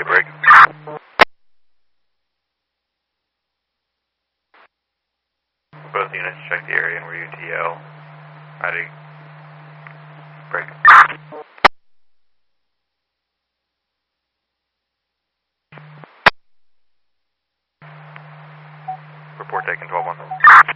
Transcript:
Ready, break. Both units check the area and we're UTL. Ready. Break. Report taken 12-1.